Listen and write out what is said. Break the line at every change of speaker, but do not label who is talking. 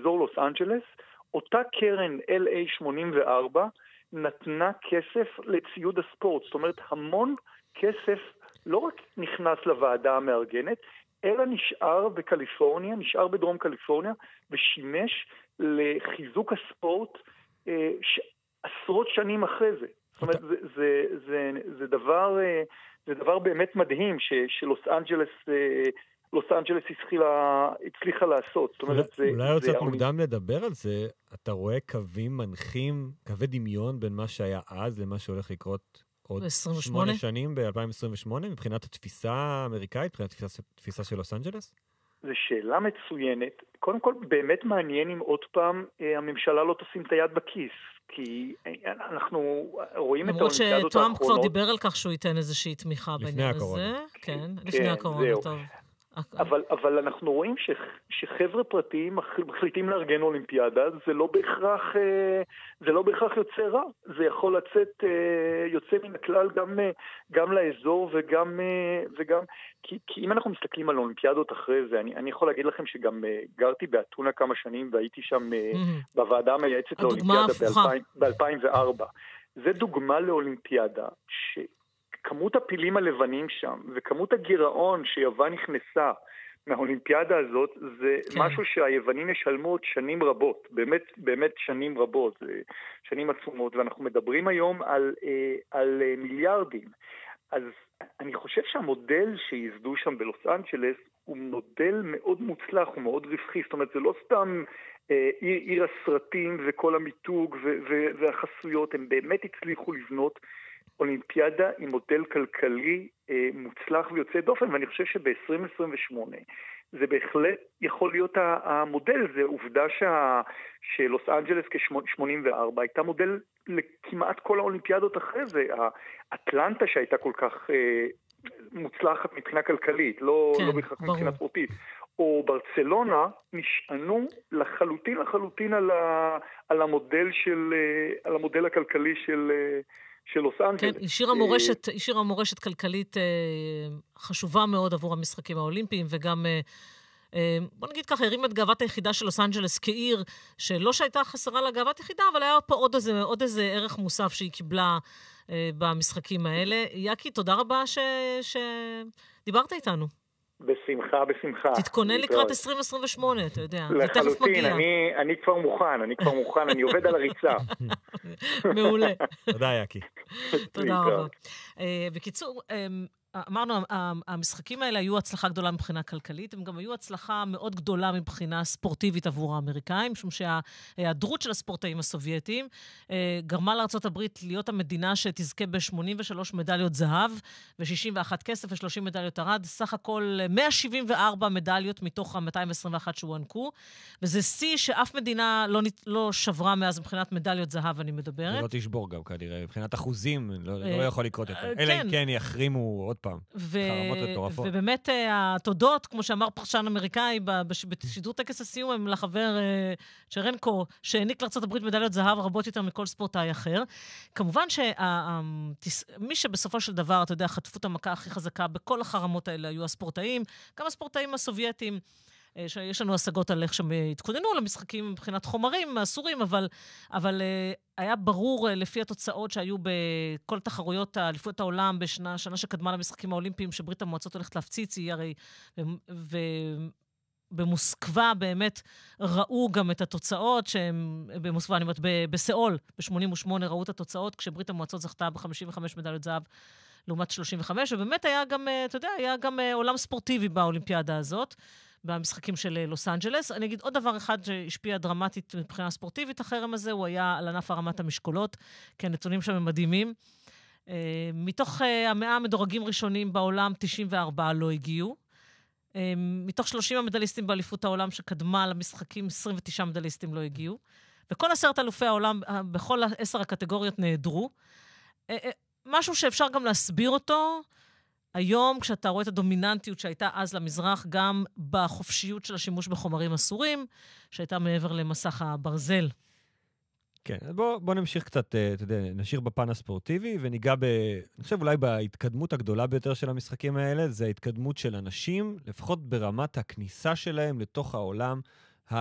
באזור לוס אנג'לס, אותה קרן LA84 נתנה כסף לציוד הספורט, זאת אומרת המון כסף לא רק נכנס לוועדה המארגנת, אלא נשאר בקליפורניה, נשאר בדרום קליפורניה, ושימש לחיזוק הספורט עשרות שנים אחרי זה. זאת אומרת, זה דבר באמת מדהים שלוס אנג'לס הצליחה לעשות. זאת אומרת,
אולי עוד קצת מוקדם לדבר על זה, אתה רואה קווים מנחים, קווי דמיון בין מה שהיה אז למה שהולך לקרות עוד 8 שנים ב-2028, מבחינת התפיסה האמריקאית, מבחינת התפיסה של לוס אנג'לס?
זו שאלה מצוינת. קודם כל, באמת מעניין אם עוד פעם הממשלה לא תשים את היד בכיס, כי אנחנו רואים את האולימפיאדות האחרונות.
למרות שטראמפ כבר דיבר על כך שהוא ייתן איזושהי תמיכה בעניין הזה. כן, לפני הקורונה, טוב.
אבל אנחנו רואים שחבר'ה פרטיים מחליטים לארגן אולימפיאדה, זה לא בהכרח יוצא רע, זה יכול לצאת יוצא מן הכלל גם לאזור וגם כי אם אנחנו מסתכלים על אולימפיאדות אחרי זה, אני יכול להגיד לכם שגם גרתי באתונה כמה שנים והייתי שם בוועדה המייעצת לאולימפיאדה ב-2004. זה דוגמה לאולימפיאדה כמות הפילים הלבנים שם, וכמות הגירעון שיוון נכנסה מהאולימפיאדה הזאת, זה משהו שהיוונים ישלמו עוד שנים רבות, באמת שנים רבות, שנים עצומות, ואנחנו מדברים היום על מיליארדים. אז אני חושב שהמודל שיסדו שם בלוס אנג'לס, הוא מודל מאוד מוצלח, הוא מאוד רווחי, זאת אומרת, זה לא סתם עיר הסרטים וכל המיתוג והחסויות, הם באמת הצליחו לבנות אולימפיאדה עם מודל כלכלי מוצלח ויוצא דופן, ואני חושב שב-2028 זה בהחלט יכול להיות המודל. זה עובדה שלוס אנג'לס כ-84 הייתה מודל לכמעט כל האולימפיאדות אחרי זה. אטלנטה שהייתה כל כך מוצלחת מבחינה כלכלית, לא בהכרח מבחינה ספורטית, או ברצלונה נשענו לחלוטין על המודל הכלכלי של לוס אנג'לס.
כן, השאירה מורשת כלכלית חשובה מאוד עבור המשחקים האולימפיים, וגם, בוא נגיד ככה, הרים את גאוות היחידה של לוס אנג'לס כעיר, שלא שהייתה חסרה לה גאוות יחידה, אבל היה פה עוד איזה ערך מוסף שהיא קיבלה במשחקים האלה. יקי, תודה רבה שדיברת איתנו.
בשמחה.
תתכונן לקראת 2028, אתה יודע.
לחלוטין, אני כבר מוכן, אני עובד על הריצה.
מעולה.
תודה, יקי.
תודה רבה. בקיצור, אמרנו, המשחקים האלה היו הצלחה גדולה מבחינה כלכלית, הם גם היו הצלחה מאוד גדולה מבחינה ספורטיבית עבור האמריקאים, משום שההיעדרות של הספורטאים הסובייטיים גרמה לארצות הברית להיות המדינה שתזכה ב-83 מדליות זהב, ו-61 כסף ו-30 מדליות ארד, סך הכל 174 מדליות מתוך ה-221 שהוענקו, וזה שיא שאף מדינה לא שברה מאז מבחינת מדליות זהב, אני מדברת.
ולא תשבור גם כנראה, מבחינת אחוזים, לא יכול לקרות יותר. אלא אם כן יחרימו עוד פעם.
ובאמת התודות, כמו שאמר פרשן אמריקאי, בשידור טקס הסיום, הם לחבר צ'רנקו, שהעניק לארצות הברית מדליות זהב רבות יותר מכל ספורטאי אחר. כמובן שמי שבסופו של דבר, אתה יודע, חטפו את המכה הכי חזקה בכל החרמות האלה היו הספורטאים, גם הספורטאים הסובייטים, שיש לנו השגות על איך שהם התכוננו למשחקים מבחינת חומרים אסורים, אבל היה ברור לפי התוצאות שהיו בכל תחרויות אליפויות העולם שנה שקדמה למשחקים האולימפיים, שברית המועצות הולכת להפציץ, היא הרי, במוסקבה באמת ראו גם את התוצאות, במוסקבה, אני אומרת, בסיאול, ב-88 ראו את התוצאות, כשברית המועצות זכתה ב-55 מדליות זהב, לעומת 35, ובאמת היה גם, אתה יודע, היה גם עולם ספורטיבי באולימפיאדה הזאת, במשחקים של לוס אנג'לס. אני אגיד עוד דבר אחד שהשפיע דרמטית מבחינה ספורטיבית, החרם הזה, הוא היה על ענף הרמת המשקולות, כי הנתונים שם הם מדהימים. מתוך 100 מדורגים ראשונים בעולם, 94 לא הגיעו. מתוך 30 המדליסטים באליפות העולם שקדמה למשחקים, 29 מדליסטים לא הגיעו. וכל 10 אלופי העולם, בכל 10 הקטגוריות נעדרו. משהו שאפשר גם להסביר אותו, היום, כשאתה רואה את הדומיננטיות שהייתה אז למזרח, גם בחופשיות של השימוש בחומרים אסורים, שהייתה מעבר למסך הברזל.
כן, בוא נמשיך קצת, אתה יודע, נשאיר בפן הספורטיבי, וניגע אני חושב אולי בהתקדמות הגדולה ביותר של המשחקים האלה, זה ההתקדמות של אנשים, לפחות ברמת הכניסה שלהם לתוך העולם